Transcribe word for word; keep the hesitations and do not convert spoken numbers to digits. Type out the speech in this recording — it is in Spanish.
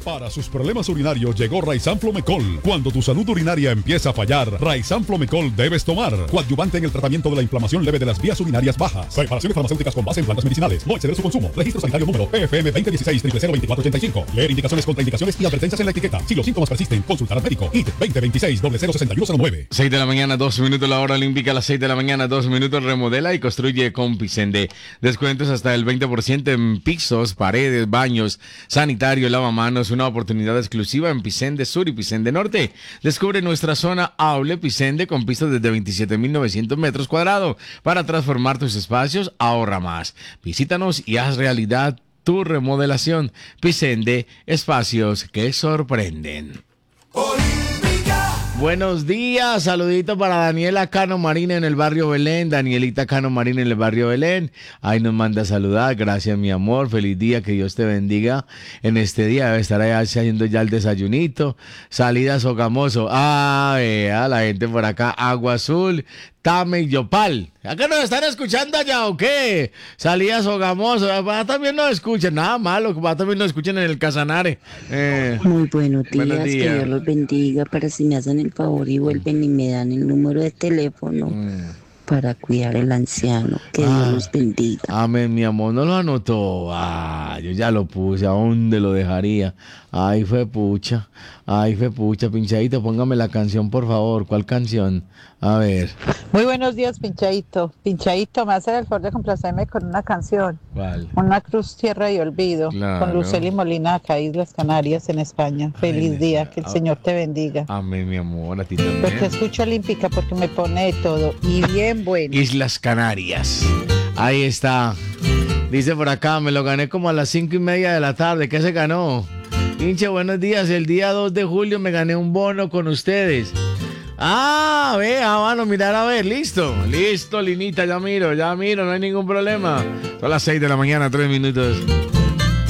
Para sus problemas urinarios llegó Raizan Flomecol. Cuando tu salud urinaria empieza a fallar, Raizan Flomecol debes tomar. Coadyuvante en el tratamiento de la inflamación leve de las vías urinarias bajas. Preparaciones farmacéuticas con base en plantas medicinales. No exceder su consumo. Registro sanitario número P F M veinte dieciséis cero cero veinticuatro ochenta y cinco. Leer indicaciones, contraindicaciones y advertencias en la etiqueta. Si los síntomas persisten, consultar al médico. I T veinte veintiséis cero cero sesenta y uno cero nueve. seis de la mañana, dos minutos, la hora olímpica. A las seis de la mañana, dos minutos. Remodela y construye con Pisende. Descuentos hasta el veinte por ciento en pisos, paredes, baños, sanitario, lavamanos. Una oportunidad exclusiva en Pisende Sur y Pisende Norte. Descubre nuestra zona Aule Pisende con pistas desde veintisiete mil novecientos metros cuadrados. Para transformar tus espacios, ahorra más. Visítanos y haz realidad tu remodelación. Pisende, espacios que sorprenden. Buenos días, saludito para Daniela Cano Marín en el barrio Belén, Danielita Cano Marín en el barrio Belén, ahí nos manda a saludar, gracias mi amor, feliz día, que Dios te bendiga en este día, debe estar allá haciendo ya el desayunito, salida Sogamoso, ah, vea, la gente por acá, Agua Azul, Tame y Yopal, ¿acá nos están escuchando allá o qué? Salida Sogamoso, papá también nos escuchan, nada malo, papá también nos escuchan en el Casanare. Eh, Muy buenos días, buenos días, que Dios los bendiga, para si me hacen el favor y vuelven y me dan el número de teléfono mm. para cuidar al anciano, que ah, Dios los bendiga. Amén, mi amor, no lo anotó, ah, yo ya lo puse, ¿a dónde lo dejaría? Ay, fue pucha, ay, fue pucha, Pinchadito, póngame la canción, por favor, ¿cuál canción? A ver. Muy buenos días, Pinchadito. Pinchadito, me hace el favor de complacerme con una canción. ¿Cuál? Una Cruz, Tierra y Olvido, claro, con Luceli Molina, acá Islas Canarias, en España. Feliz Ay, día, que el Señor te bendiga. Amén, mi amor, a ti también. Porque escucho Olímpica, porque me pone de todo, y bien bueno. Islas Canarias, ahí está. Dice por acá, me lo gané como a las cinco y media de la tarde. ¿Qué se ganó? Hinche, buenos días, el día dos de julio me gané un bono con ustedes. Ah, vea, mano, mirar a ver, listo, listo, Linita, ya miro, ya miro, no hay ningún problema. Son las seis de la mañana, tres minutos.